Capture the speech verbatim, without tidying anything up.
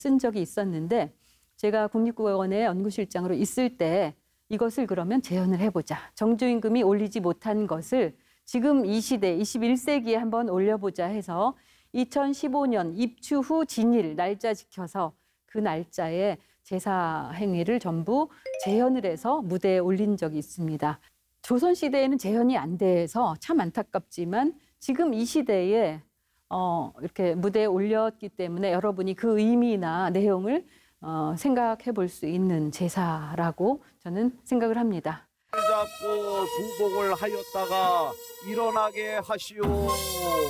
쓴 적이 있었는데 제가 국립국어원의 연구실장으로 있을 때 이것을 그러면 재현을 해보자. 정조임금이 올리지 못한 것을 지금 이 시대, 이십일 세기에 한번 올려보자 해서 이천십오 년 입추 후 진일 날짜 지켜서 그 날짜에 제사 행위를 전부 재현을 해서 무대에 올린 적이 있습니다. 조선시대에는 재현이 안 돼서 참 안타깝지만 지금 이 시대에 어, 이렇게 무대에 올렸기 때문에 여러분이 그 의미나 내용을 어, 생각해 볼 수 있는 제사라고 저는 생각을 합니다. 잡고 두복을 하였다가 일어나게 하시오.